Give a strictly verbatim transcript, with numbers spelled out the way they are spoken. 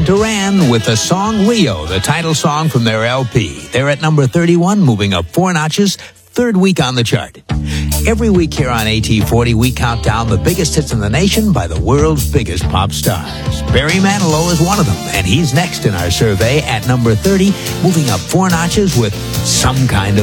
Duran Duran with the song Rio, the title song from their L P. They're at number thirty-one, moving up four notches, third week on the chart. Every week here on A T forty, we count down the biggest hits in the nation by the world's biggest pop stars. Barry Manilow is one of them, and he's next in our survey at number thirty, moving up four notches with Some Kind of